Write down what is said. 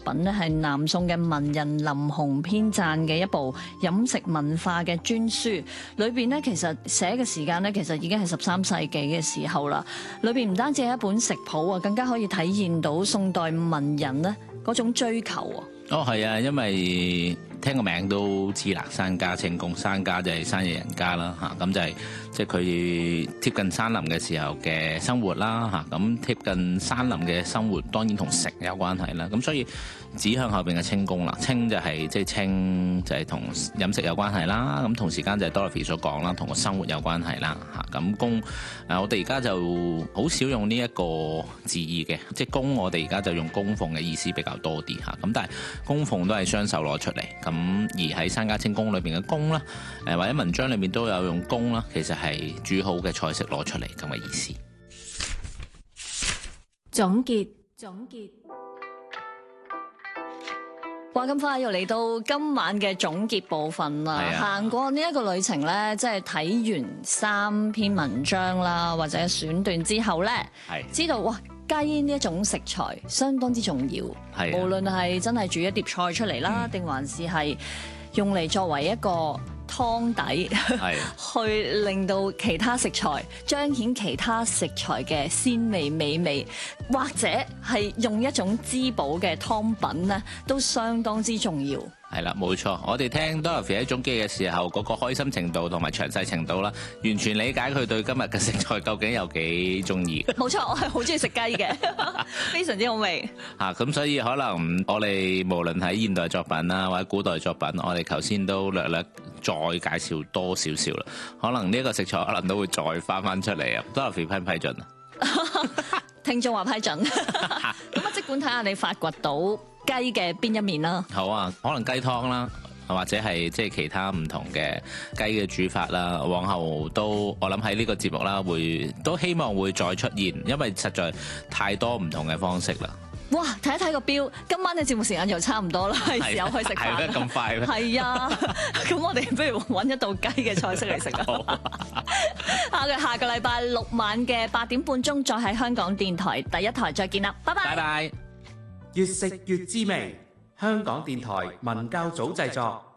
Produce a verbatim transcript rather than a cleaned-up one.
品咧係南宋嘅文人林洪編撰嘅一部飲食文化嘅專書，裏邊咧其實寫嘅時間咧其實已經係十三世紀嘅時候啦。裏邊唔單止係一本食譜啊，更加可以體現到宋代文人咧嗰種追求啊。 哦，係啊，因為聽個名都知啦，山家清宮，山家就係山野人家啦，嚇咁就係即係佢貼近山林嘅時候嘅生活啦，嚇咁貼近山林嘅生活當然同食有關係啦，咁所以指向後邊嘅清宮啦，清就係即係清就係同飲食有關係啦，咁同時間就係 Dorothy 所講啦，同個生活有關係啦，嚇咁宮誒我哋而家就好少用呢一個字義嘅，即係宮我哋而家就用供奉嘅意思比較多啲嚇，咁但係供奉都係雙手攞出嚟，咁而喺山家清宮裏邊嘅宮啦，誒或者文章裏面都有用宮啦，其實係煮好嘅菜式攞出嚟咁嘅意思。 總結總結， 話咁快又嚟到今晚嘅總結部分啦。行過呢一個旅程咧，即係睇完三篇文章啦，或者選段之後咧，知道哇雞呢一種食材相當之重要，無論係真係煮一碟菜出嚟啦，定、嗯、還是係用嚟作為一個湯底，去令到其他食材彰顯其他食材嘅鮮味美味，或者係用一種滋補嘅湯品咧，都相當之重要。 係啦，冇錯。我哋聽 Dorothy 喺總結嘅時候，嗰、那個開心程度同埋詳細程度啦，完全理解佢對今日嘅食材究竟有幾中意。 冇錯，我係好中意食雞嘅，非常之好味。 嚇咁、啊，所以可能我哋無論喺現代作品啦，或者古代作品，我哋頭先都略略再介紹多少少啦。可能呢一個食材可能都會再翻翻出嚟啊。Dorothy 批唔批准啊？ 聽眾話批准。咁啊，即管睇下你發掘到雞嘅邊一面啦。好啊， 可能雞湯啦，或者係即係其他唔同嘅雞嘅煮法啦。往後都我諗喺呢個節目啦，會都希望會再出現，因為實在太多唔同嘅方式啦。 哇！睇一睇個表，今晚嘅節目時間就差唔多啦，係時候去食飯啦。係咩咁快咩？係啊，咁我哋不如揾一道雞嘅菜式嚟食啦。下個下個禮拜六晚嘅八點半鐘，再喺香港電台第一台再見啦，拜拜。 拜拜。 越食越滋味，香港電台文教組製作。